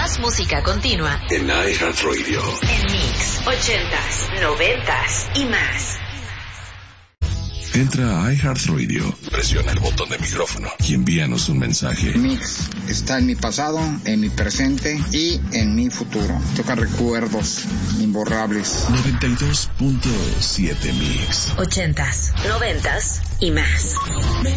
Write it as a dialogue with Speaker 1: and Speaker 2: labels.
Speaker 1: Más música continua
Speaker 2: en iHeartRadio.
Speaker 1: En Mix 80s, 90s y más.
Speaker 2: Entra a iHeartRadio, presiona el botón de micrófono y envíanos un mensaje.
Speaker 3: Mix está en mi pasado, en mi presente y en mi futuro. Toca recuerdos imborrables.
Speaker 2: 92.7 Mix.
Speaker 1: 80s, 90s y más.